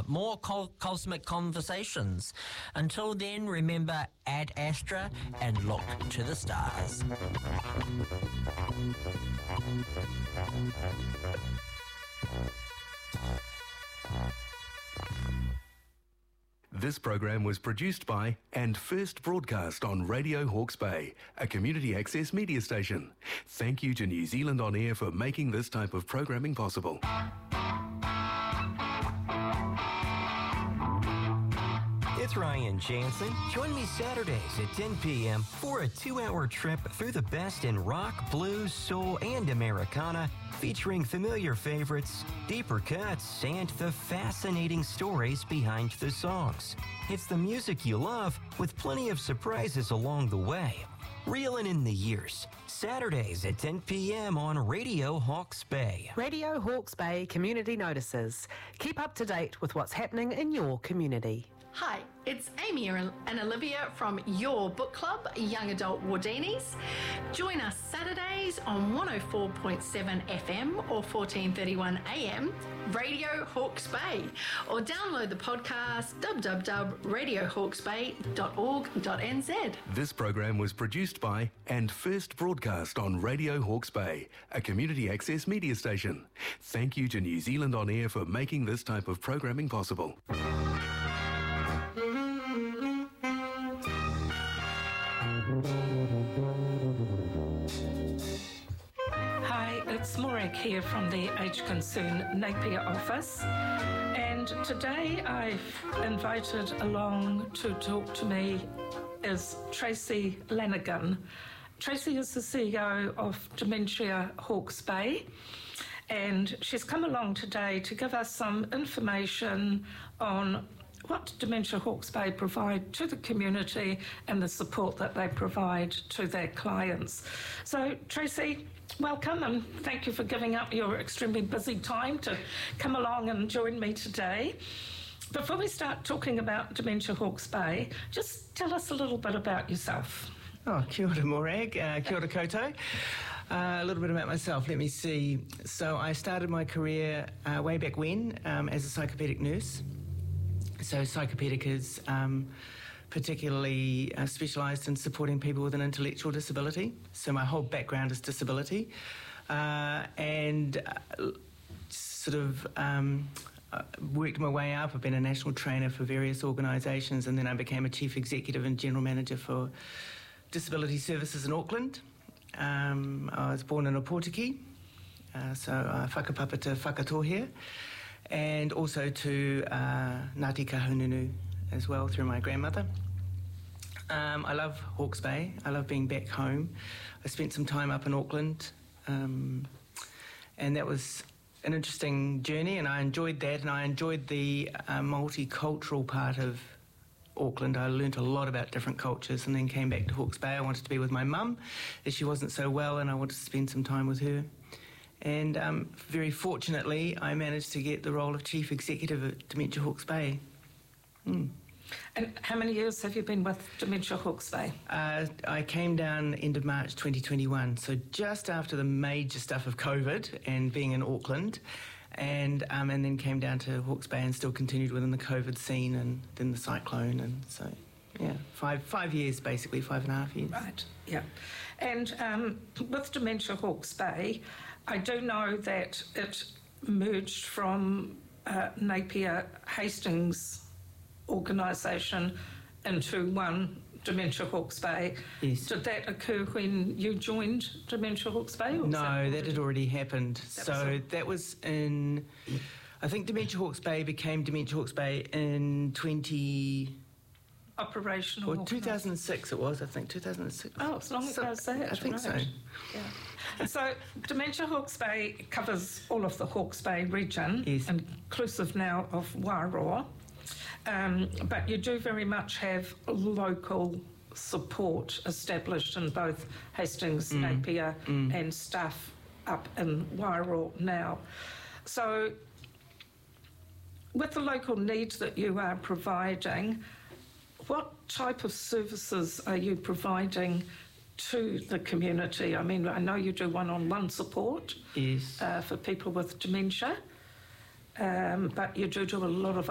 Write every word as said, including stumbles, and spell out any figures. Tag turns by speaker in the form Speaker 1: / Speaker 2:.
Speaker 1: more co- cosmic conversations. Until then, remember, Ad Astra and look to the stars.
Speaker 2: This program was produced by and first broadcast on Radio Hawke's Bay, a community access media station. Thank you to New Zealand On Air for making this type of programming possible.
Speaker 3: It's Ryan Jansen. Join me Saturdays at ten p.m. for a two-hour trip through the best in rock, blues, soul, and Americana, featuring familiar favorites, deeper cuts, and the fascinating stories behind the songs. It's the music you love with plenty of surprises along the way. Reelin' in the Years, Saturdays at ten p.m. on Radio Hawke's Bay.
Speaker 4: Radio Hawke's Bay Community Notices. Keep up to date with what's happening in your community.
Speaker 5: Hi, it's Amy and Olivia from your book club, Young Adult Wardinis. Join us Saturdays on one oh four point seven F M or fourteen thirty-one A M, Radio Hawke's Bay, or download the podcast w w w dot radio hawkes bay dot org dot n z.
Speaker 2: This program was produced by and first broadcast on Radio Hawke's Bay, a community access media station. Thank you to New Zealand On Air for making this type of programming possible.
Speaker 6: Hi, it's Morag here from the Age Concern Napier office, and today I've invited along to talk to me is Tracy Lanigan. Tracy is the C E O of Dementia Hawke's Bay, and she's come along today to give us some information on what Dementia Hawke's Bay provide to the community and the support that they provide to their clients. So, Tracy, welcome, and thank you for giving up your extremely busy time to come along and join me today. Before we start talking about Dementia Hawke's Bay, just tell us a little bit about yourself.
Speaker 7: Oh, kia ora Morag, uh, kia ora koutou. Uh, a little bit about myself, let me see. So I started my career uh, way back when um, as a psychopedic nurse. So psychopedic is um, particularly uh, specialised in supporting people with an intellectual disability. So my whole background is disability. Uh, and uh, sort of um, uh, worked my way up. I've been a national trainer for various organisations, and then I became a chief executive and general manager for disability services in Auckland. Um, I was born in Opotiki, uh, so uh, whakapapa te whakatohea, and also to uh, Ngāti Kahungunu as well through my grandmother. Um, I love Hawke's Bay. I love being back home. I spent some time up in Auckland, um, and that was an interesting journey, and I enjoyed that, and I enjoyed the uh, multicultural part of Auckland. I learnt a lot about different cultures, and then came back to Hawke's Bay. I wanted to be with my mum, as she wasn't so well, and I wanted to spend some time with her. And um, very fortunately, I managed to get the role of Chief Executive at Dementia Hawke's Bay. Mm.
Speaker 6: And how many years have you been with Dementia Hawke's Bay?
Speaker 7: Uh, I came down end of March twenty twenty-one, so just after the major stuff of COVID and being in Auckland, and um, and then came down to Hawke's Bay and still continued within the COVID scene and then the cyclone, and so, yeah, five five years basically, five and a half years.
Speaker 6: Right, yeah. And um, with Dementia Hawke's Bay, I do know that it merged from uh, Napier Hastings organisation into one Dementia Hawke's Bay.
Speaker 7: Yes.
Speaker 6: Did that occur when you joined Dementia Hawke's Bay? Or
Speaker 7: no,
Speaker 6: that,
Speaker 7: that had already happened.
Speaker 6: That
Speaker 7: so
Speaker 6: was
Speaker 7: that was in, I think Dementia Hawke's Bay became Dementia Hawke's Bay in twenty...
Speaker 6: Operational.
Speaker 7: Or two thousand six it was, I think, two thousand six.
Speaker 6: Oh, as long
Speaker 7: so,
Speaker 6: ago as that.
Speaker 7: I think
Speaker 6: right.
Speaker 7: so.
Speaker 6: Yeah. And so Dementia Hawke's Bay covers all of the Hawke's Bay region,
Speaker 7: yes.
Speaker 6: inclusive now of Wairoa. Um, but you do very much have local support established in both Hastings,
Speaker 7: mm.
Speaker 6: Napier
Speaker 7: mm.
Speaker 6: and staff up in Wairoa now. So with the local needs that you are providing, what type of services are you providing to the community? I mean, I know you do one-on-one support
Speaker 7: yes.
Speaker 6: uh, for people with dementia, um, but you do do a lot of